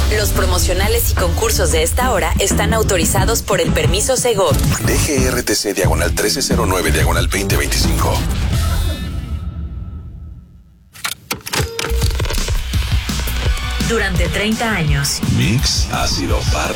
Los promocionales y concursos de esta hora están autorizados por el permiso Segov. DGRTC diagonal 1309 diagonal 2025. Durante 30 años. Mix ha sido parte